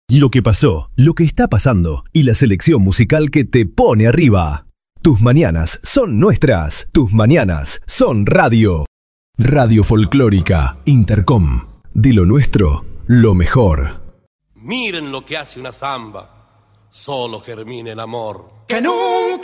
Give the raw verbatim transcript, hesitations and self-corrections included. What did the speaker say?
Lo que pasó, lo que está pasando y la selección musical que te pone arriba. Tus mañanas son nuestras. Tus mañanas son radio. Radio Folclórica Intercom. De lo nuestro, lo mejor. Miren lo que hace una samba. Solo germina el amor. Que nunca